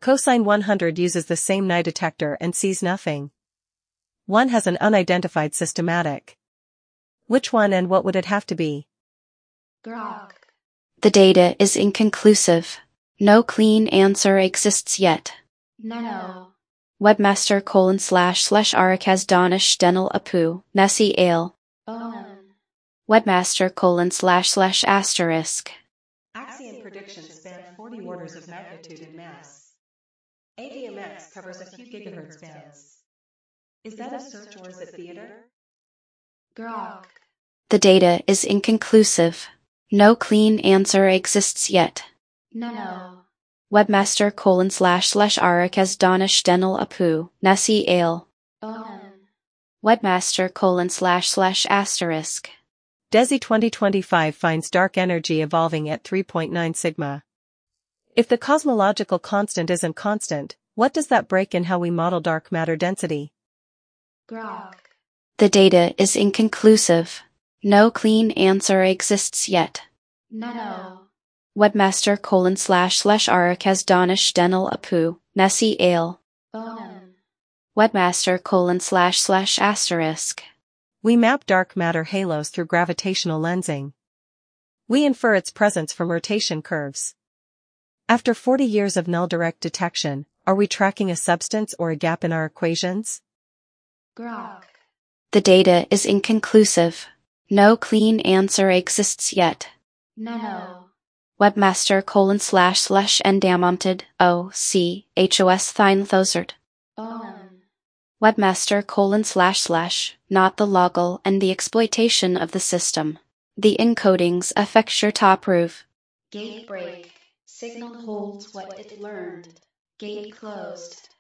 Cosine 100 uses the same Nye detector and sees nothing. One has an unidentified systematic. Which one and what would it have to be? Grok. The data is inconclusive. No clean answer exists yet. No. Webmaster://Arakaz Danish Denel Apu, Nessie Ale. Webmaster://****. Axion predictions span 40 orders of magnitude in mass. ADMX covers a few gigahertz bands. Is that a search or is it theater? Grok. The data is inconclusive. No clean answer exists yet. No. Webmaster://Arakaz Danish Denel Apu, Nessie Ale. Webmaster://****. DESI 2025 finds dark energy evolving at 3.9 sigma. If the cosmological constant isn't constant, what does that break in how we model dark matter density? Grok. The data is inconclusive. No clean answer exists yet. No. Webmaster://Arakaz Danish Denel Apu, Nessie Ale. Webmaster://****. We map dark matter halos through gravitational lensing. We infer its presence from rotation curves. After 40 years of null direct detection, are we tracking a substance or a gap in our equations? Grok. The data is inconclusive. No clean answer exists yet. No. Webmaster://Endamonted, O.C., HOS Thine Webmaster:// not the logal and the exploitation of the system. The encodings affect your top roof. Gate break. Signal holds what it learned. Gate closed.